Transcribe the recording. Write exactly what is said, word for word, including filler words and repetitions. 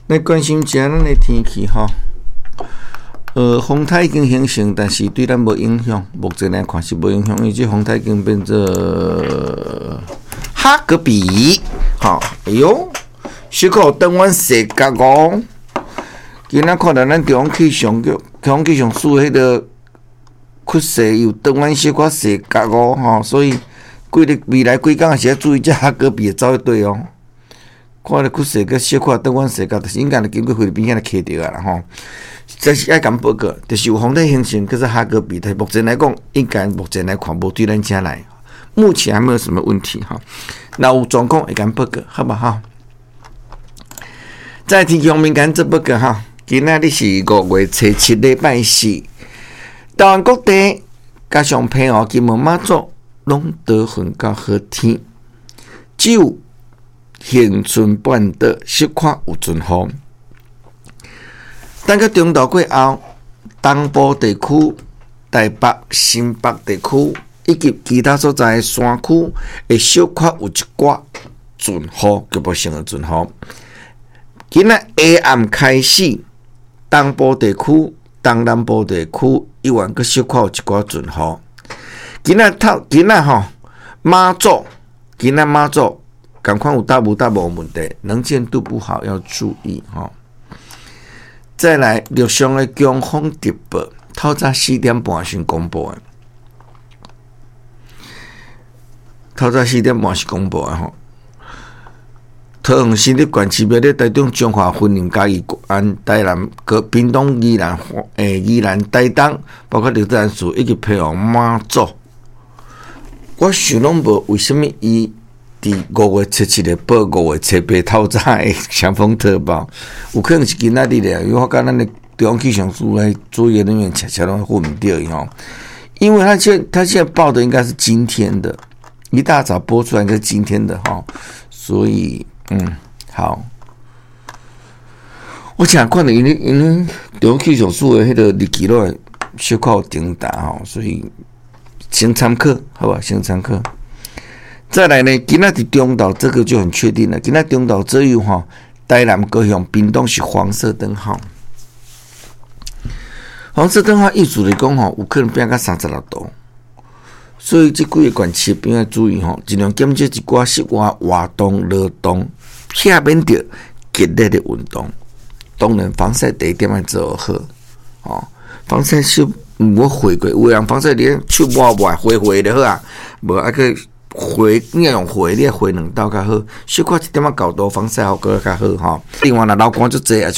来关心一下咱的天气哈。呃，风台已经形成，但是对咱无影响。目前来看是无影响，因为这风台已经变做哈格比。好，哎呦，小可等阮细角哦。今仔看到咱中央气象局、中央气象署迄个趋势又等阮小可细角哦，吼，所以几日未来几工也是要注意这哈格比的走一对哦。看了趋势个小可等阮细角，就是应该是经过菲律宾遐来开着啊啦吼。这是爱讲报告，就是有风台形成，可是哈格比，但目前来讲，应该目前来看无对咱遮来，目前还没有什么问题哈。那有状况会讲报告，好不好？在天气方面讲这报告哈，今仔日是五月初七礼拜四，台湾各地加上澎湖、金门、马祖拢得很高好天，只有恒春半岛小可有阵雨。等到中岛过后，东部地区、台北、新北地区以及其他所在的山区，会小可有一寡阵雨，局部性的阵雨。今仔下暗开始，东部地区、东南部地区依然阁小可有一寡阵雨。今仔透，今仔吼马祖，今仔马祖，赶快有大无大无问题，能见度不好要注意吼。再来，陆上的强风特报，透早四点半先公布的，透早四点半是公布的吼。桃园市立管区标咧台中彰化云林嘉义国安台南和屏东宜兰诶宜兰台东，包括刘德兰市以及澎湖马祖，我想拢无为什么伊伫五月七七日报五月七八透早的强风特报，有可能是今仔日咧，因为我感觉咱的中央气象署来作业人员恰恰拢混唔掉吼，因为他现他现在报的应该是今天的，一大早播出来应该是今天的哈，所以嗯好，我想看到因为因为中央气象署的迄个日期落小可有顶打吼，所以先参考好吧，先参考。再来呢，今仔伫中岛这个就很确定了。今仔中岛这有哈，台南、高雄、屏东是黄色灯号。黄色灯号意思来讲吼，有可能变到三十六度，所以这几个管区边要注意吼，尽量减少一寡室外活动、劳动，避免着激烈的运动。当然，防晒第一点要做好哦。防晒手唔好回过，有人防晒连手抹抹回回就好啊，无爱去。回你要用回，你要回两道较好，小可一点仔角度防晒好，搁较好吼。另外，若流汗足济也是